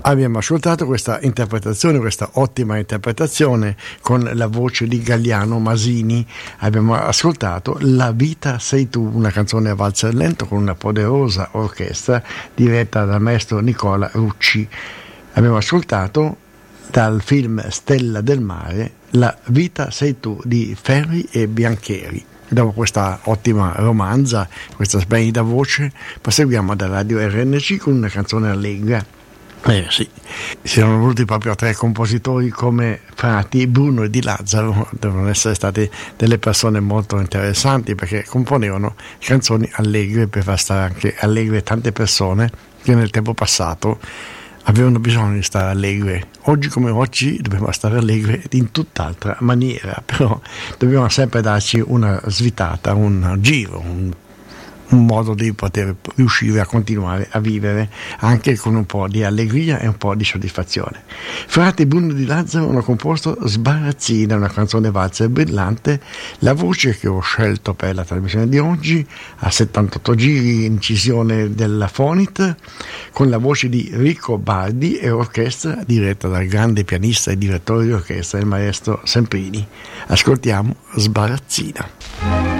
Abbiamo ascoltato questa interpretazione, questa ottima interpretazione con la voce di Galliano Masini. Abbiamo ascoltato La vita sei tu, una canzone a valzer lento con una poderosa orchestra diretta dal maestro Nicola Rucci. Abbiamo ascoltato dal film Stella del mare La vita sei tu di Ferri e Biancheri. Dopo questa ottima romanza, questa splendida voce, proseguiamo da Radio RNC con una canzone allegra. Sì, si sono voluti proprio 3 compositori come Frati, Bruno e Di Lazzaro. Devono essere state delle persone molto interessanti, perché componevano canzoni allegre per far stare anche allegre tante persone che nel tempo passato avevano bisogno di stare allegre. Oggi come oggi dobbiamo stare allegre in tutt'altra maniera, però dobbiamo sempre darci una svitata, un giro, un modo di poter riuscire a continuare a vivere anche con un po' di allegria e un po' di soddisfazione. Frati Bruno Di Lazzaro hanno composto Sbarazzina, una canzone valzer brillante. La voce che ho scelto per la trasmissione di oggi a 78 giri, incisione della Fonit, con la voce di Rico Bardi e orchestra diretta dal grande pianista e direttore di orchestra, il maestro Semprini. Ascoltiamo Sbarazzina.